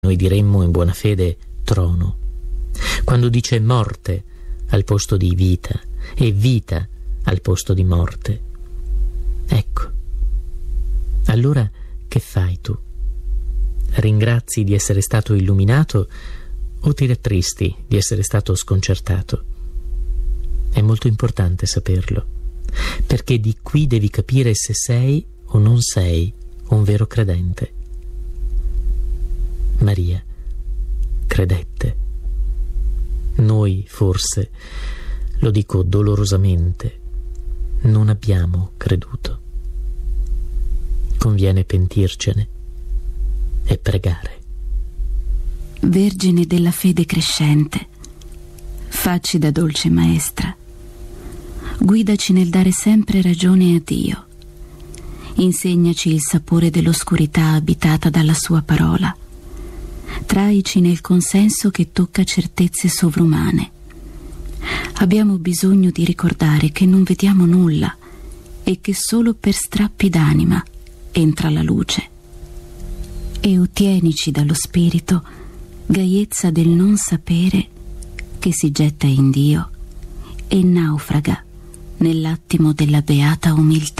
noi diremmo in buona fede trono, quando dice morte al posto di vita e vita al posto di morte. Ecco, allora che fai tu? Ringrazi di essere stato illuminato o ti rattristi di essere stato sconcertato? È molto importante saperlo, perché di qui devi capire se sei o non sei un vero credente. Maria credette. Noi forse, lo dico dolorosamente, non abbiamo creduto. Conviene pentircene e pregare. Vergine della fede crescente, facci da dolce maestra, guidaci nel dare sempre ragione a Dio, insegnaci il sapore dell'oscurità abitata dalla sua parola, traici nel consenso che tocca certezze sovrumane. Abbiamo bisogno di ricordare che non vediamo nulla e che solo per strappi d'anima entra la luce. E ottienici dallo spirito gaiezza del non sapere che si getta in Dio e naufraga nell'attimo della beata umiltà.